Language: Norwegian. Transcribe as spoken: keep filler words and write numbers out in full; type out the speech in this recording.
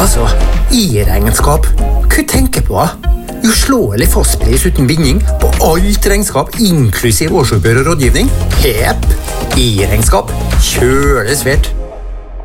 Altså, i-regnskap. Hva tenker på? Uslåelig fastpris uten binding på alt regnskap, inklusiv årsoppgjør og rådgivning. Hepp! I-regnskap. Kjølig svært.